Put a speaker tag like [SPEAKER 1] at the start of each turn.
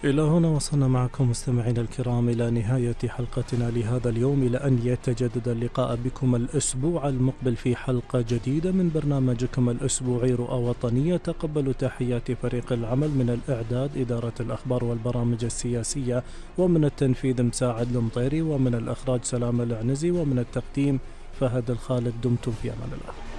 [SPEAKER 1] إلى هنا وصلنا معكم مستمعينا الكرام إلى نهاية حلقتنا لهذا اليوم، إلى أن يتجدد اللقاء بكم الأسبوع المقبل في حلقة جديدة من برنامجكم الأسبوعي رؤى وطنية. تقبلوا تحيات فريق العمل من الإعداد إدارة الأخبار والبرامج السياسية، ومن التنفيذ مساعد المطيري، ومن الإخراج سلام العنزي، ومن التقديم فهد الخالد. دمتم في أمان الله.